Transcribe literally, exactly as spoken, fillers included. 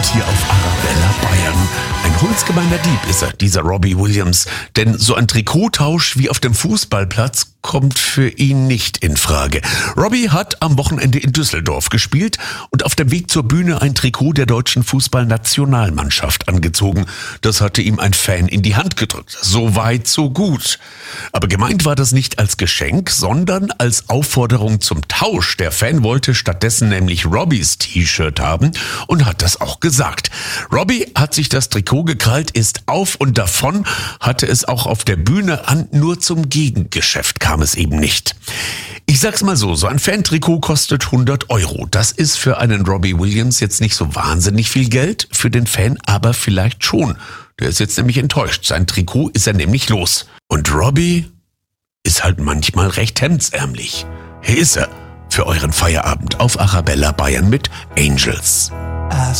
Feierabend hier auf Arabella Bayern. Ein hundsgemeiner Dieb ist er, dieser Robbie Williams. Denn so ein Trikottausch wie auf dem Fußballplatz kommt für ihn nicht in Frage. Robbie hat am Wochenende in Düsseldorf gespielt und auf dem Weg zur Bühne ein Trikot der deutschen Fußballnationalmannschaft angezogen. Das hatte ihm ein Fan in die Hand gedrückt. So weit, so gut. Aber gemeint war das nicht als Geschenk, sondern als Aufforderung zum Tausch. Der Fan wollte stattdessen nämlich Robbies T-Shirt haben und hat das auch gesagt. Robbie hat sich das Trikot gekrallt, ist auf und davon, hatte es auch auf der Bühne an, nur zum Gegengeschäft kam es eben nicht. Ich sag's mal so, so ein Fan-Trikot kostet hundert Euro. Das ist für einen Robbie Williams jetzt nicht so wahnsinnig viel Geld, für den Fan aber vielleicht schon. Der ist jetzt nämlich enttäuscht. Sein Trikot ist er nämlich los. Und Robbie ist halt manchmal recht hemdsärmlich. Hier ist er für euren Feierabend auf Arabella Bayern mit Angels. I